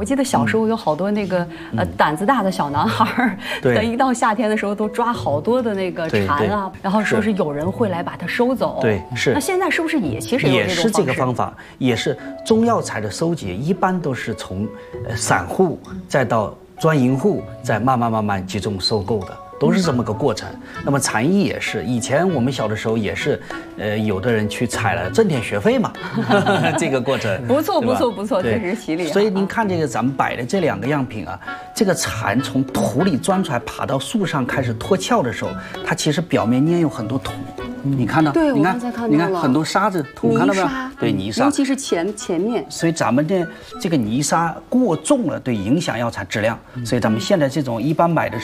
我记得小时候有好多那个胆子大的小男孩，等一到夏天的时候都抓好多的那个蝉啊，然后说是有人会来把它收走。 对，是。 那现在是不是其实也是这个方法，也是中药材的收集，一般都是从散户再到专营户，再慢慢集中收购的。都是这么个过程。那么蝉翼也是，以前我们小的时候也是，有的人去采了挣点学费嘛，这个过程。 不错，确实吉利。 所以您看这个咱们摆的这2个样品啊，这个蝉从土里钻出来，爬到树上开始脱壳的时候，它其实表面粘有很多土。你看到？ 对， 你看， 你看很多沙子，土看到没有？对，泥沙， 尤其是前面。 所以咱们的这个泥沙过重了，对影响药材质量。所以咱们现在这种一般买的